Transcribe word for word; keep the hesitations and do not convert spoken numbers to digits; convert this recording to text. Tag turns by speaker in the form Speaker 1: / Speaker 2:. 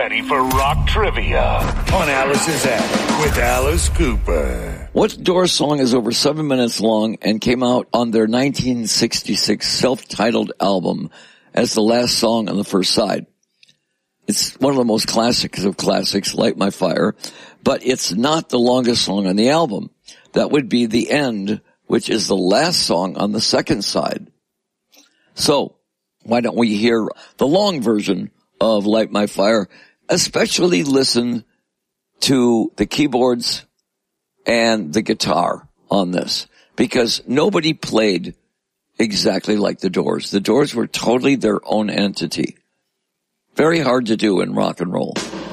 Speaker 1: ready for rock trivia on Alice's Attic with Alice Cooper.
Speaker 2: What Doors song is over seven minutes long and came out on their nineteen sixty-six self-titled album as the last song on the first side? It's one of the most classics of classics, Light My Fire, but it's not the longest song on the album. That would be The End, which is the last song on the second side. So, why don't we hear the long version of Light My Fire, especially listen to the keyboards and the guitar on this, because nobody played exactly like the Doors. The Doors were totally their own entity. Very hard to do in rock and roll.